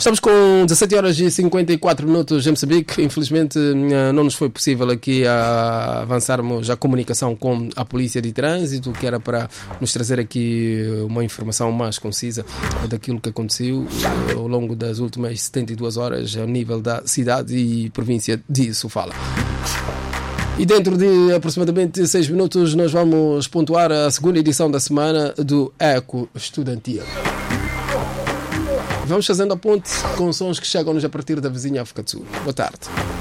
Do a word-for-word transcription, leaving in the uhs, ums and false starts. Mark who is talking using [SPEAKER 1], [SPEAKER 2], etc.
[SPEAKER 1] Estamos com dezassete horas e cinquenta e quatro minutos em Moçambique. Infelizmente não nos foi possível aqui avançarmos a comunicação com a Polícia de Trânsito, que era para nos trazer aqui uma informação mais concisa daquilo que aconteceu ao longo das últimas setenta e duas horas a nível da cidade e província de Sofala. E dentro de aproximadamente seis minutos nós vamos pontuar a segunda edição da semana do Eco Estudantil. Vamos fazendo a ponte com sons que chegam-nos a partir da vizinha África do Sul. Boa tarde.